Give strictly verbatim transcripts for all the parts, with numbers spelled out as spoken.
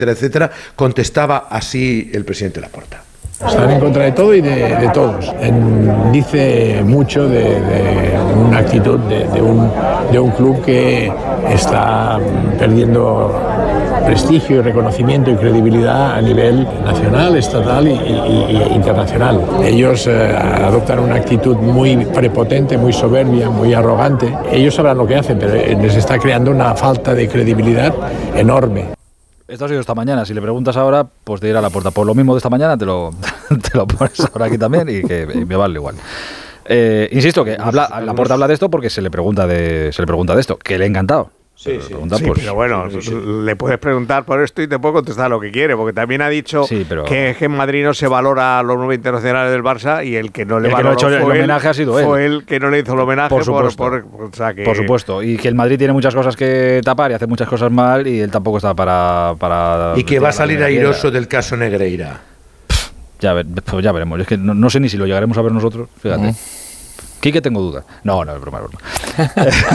etcétera, contestaba así el presidente Laporta. Están en contra de todo y de, de todos. En, dice mucho de, de una actitud de, de, un, de un club que está perdiendo prestigio y reconocimiento y credibilidad a nivel nacional, estatal y, y, y internacional. Ellos eh, adoptan una actitud muy prepotente, muy soberbia, muy arrogante. Ellos sabrán lo que hacen, pero les está creando una falta de credibilidad enorme. Esto ha sido esta mañana. Si le preguntas ahora, pues te dirá Laporta. Por lo mismo de esta mañana, te lo, te lo pones ahora aquí también y que y me vale igual. Eh, insisto que habla, Laporta habla de esto porque se le pregunta de, se le pregunta de esto, que le ha encantado. Sí, sí, sí, pues, pero bueno, sí, sí. le puedes preguntar por esto y te puedo contestar lo que quiere, porque también ha dicho sí, pero... que, que en Madrid no se valora los nueve internacionales del Barça y el que no le el valoró que no ha hecho fue el homenaje él, ha sido él. Fue él que no le hizo el homenaje por supuesto. Por, por, o sea que... por supuesto, y que el Madrid tiene muchas cosas que tapar y hace muchas cosas mal y él tampoco está para... para y que va a salir airoso del caso Negreira. Pff, ya, ver, pues ya veremos, es que no, no sé ni si lo llegaremos a ver nosotros, fíjate. Uh-huh. Quique, tengo duda. No, no, es broma, es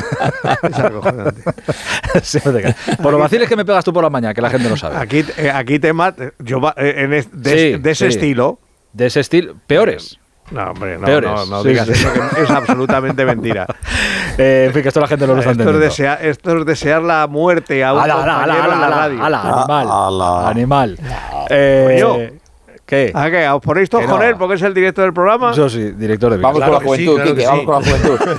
broma. sí, por lo vaciles que me pegas tú por la mañana, que la gente no sabe. Aquí, eh, aquí temas yo, eh, en es, de, sí, de ese sí. estilo. De ese estilo, peores. No, hombre, no, peores. no, no sí, digas sí. eso, que es absolutamente mentira. Eh, en fin, que esto la gente no lo está esto entendiendo. Es desear, esto es desear la muerte a un ala, compañero ala, ala, en la radio. Ala, ala, animal, ala. animal. Eh, yo. ¿Qué? ¿A qué? ¿Os ponéis todos con él porque es el director del programa? Yo sí, director de Vamos claro con la juventud, sí, claro Quique, sí. vamos con la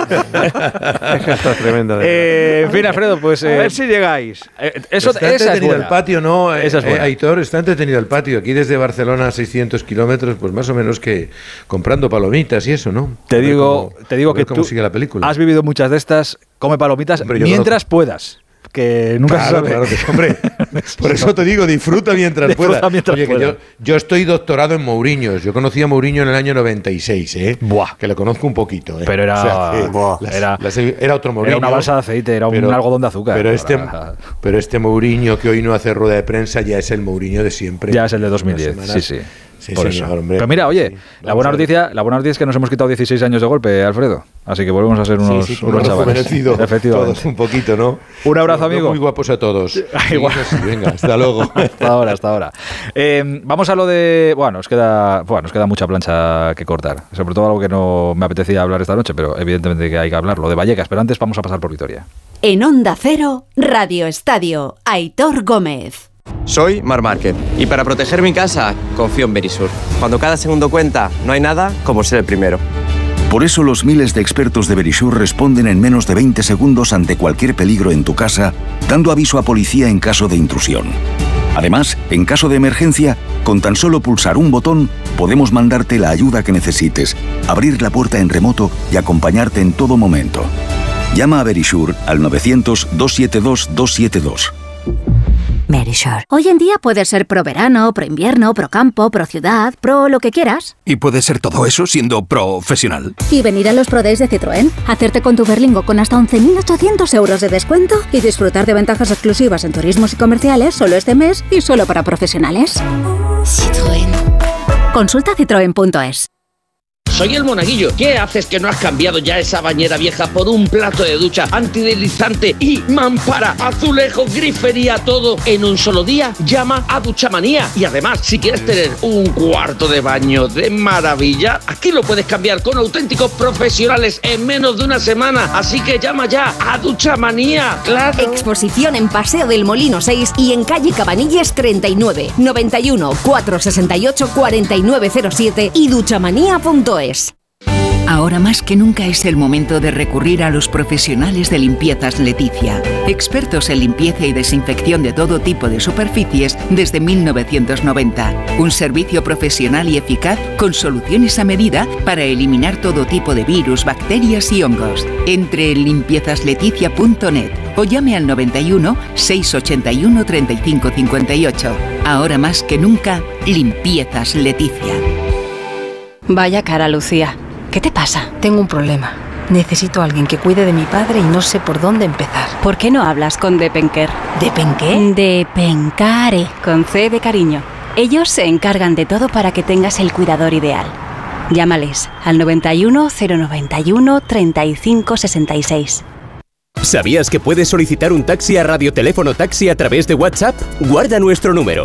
juventud. Es que esto es tremendo. Eh, en fin, Alfredo, pues... Eh, a ver si llegáis. Eh, eso, está esa entretenido es el patio, ¿no? Esa es buena. Eh, Aitor, está entretenido el patio. Aquí desde Barcelona a seiscientos kilómetros, pues más o menos que comprando palomitas y eso, ¿no? Te digo, cómo, te digo que cómo tú sigue la película. Has vivido muchas de estas, come palomitas Hombre, mientras conozco. puedas. Que nunca claro, se sabe. Claro que, hombre, por eso te digo, disfruta mientras disfruta puedas. Mientras Oye, pueda. que yo, yo estoy doctorado en Mourinho. Yo conocí a Mourinho en el año noventa y seis, ¿eh? Buah. Que le conozco un poquito, ¿eh? Pero era, o sea, que buah, las, era, las, era otro Mourinho. Era una balsa de aceite, era pero, un algodón de azúcar. Pero este, para... pero este Mourinho que hoy no hace rueda de prensa ya es el Mourinho de siempre. Ya es el de dos mil diez, sí, sí. Sí, por señor, eso. Hombre. Pero mira, oye, sí, la buena noticia, la buena noticia es que nos hemos quitado dieciséis años de golpe, Alfredo. Así que volvemos a ser unos, sí, sí, unos chavales. Efectivamente. Todos un poquito, ¿no? Un abrazo, amigo. Muy guapos a todos. Igual. Sí, venga, hasta luego. Hasta ahora, hasta ahora. Eh, vamos a lo de... Bueno, nos queda, bueno, nos queda mucha plancha que cortar. Sobre todo algo que no me apetecía hablar esta noche, pero evidentemente que hay que hablar. Lo de Vallecas. Pero antes vamos a pasar por Vitoria. En Onda Cero, Radio Estadio, Aitor Gómez. Soy Marc Márquez y para proteger mi casa confío en Verisur. Cuando cada segundo cuenta, no hay nada como ser el primero. Por eso los miles de expertos de Verisur responden en menos de veinte segundos ante cualquier peligro en tu casa, dando aviso a policía en caso de intrusión. Además, en caso de emergencia, con tan solo pulsar un botón, podemos mandarte la ayuda que necesites, abrir la puerta en remoto y acompañarte en todo momento. Llama a Verisur al novecientos, doscientos setenta y dos, doscientos setenta y dos. Verisur. Hoy en día puedes ser pro verano, pro invierno, pro campo, pro ciudad, pro lo que quieras. Y puedes ser todo eso siendo profesional. Y venir a los Pro Days de Citroën, hacerte con tu Berlingo con hasta once mil ochocientos euros de descuento y disfrutar de ventajas exclusivas en turismos y comerciales solo este mes y solo para profesionales. Citroën. Consulta citroen punto es. Soy el Monaguillo. ¿Qué haces que no has cambiado ya esa bañera vieja por un plato de ducha antideslizante y mampara, azulejos, grifería, todo en un solo día? Llama a Duchamanía. Y además, si quieres tener un cuarto de baño de maravilla, aquí lo puedes cambiar con auténticos profesionales en menos de una semana. Así que llama ya a Duchamanía. ¡Claro! Exposición en Paseo del Molino seis y en calle Cabanilles treinta y nueve, noventa y uno, cuatrocientos sesenta y ocho, cuarenta y nueve cero siete y duchamanía punto es. Ahora más que nunca es el momento de recurrir a los profesionales de Limpiezas Leticia, expertos en limpieza y desinfección de todo tipo de superficies desde mil novecientos noventa. Un servicio profesional y eficaz con soluciones a medida para eliminar todo tipo de virus, bacterias y hongos. Entre en limpiezas leticia punto net o llame al noventa y uno, seiscientos ochenta y uno, treinta y cinco cincuenta y ocho. Ahora más que nunca, Limpiezas Leticia. Vaya cara, Lucía. ¿Qué te pasa? Tengo un problema. Necesito a alguien que cuide de mi padre y no sé por dónde empezar. ¿Por qué no hablas con Depenker? ¿Depenqué? Depencare, con C de cariño. Ellos se encargan de todo para que tengas el cuidador ideal. Llámales al noventa y uno, cero noventa y uno, treinta y cinco sesenta y seis. ¿Sabías que puedes solicitar un taxi a Radioteléfono Taxi a través de WhatsApp? Guarda nuestro número,